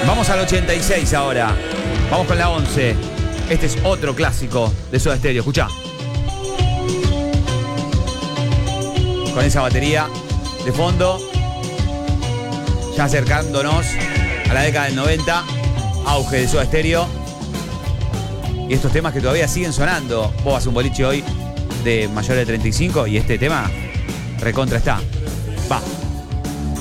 Vamos al 86 ahora. Vamos con la 11. Este es otro clásico de Soda Stereo. Escuchá. Con esa batería de fondo. Ya acercándonos a la década del 90. Auge de Soda Stereo. Y estos temas que todavía siguen sonando. Vos vas a un boliche hoy de mayores de 35 y este tema recontra está. Va.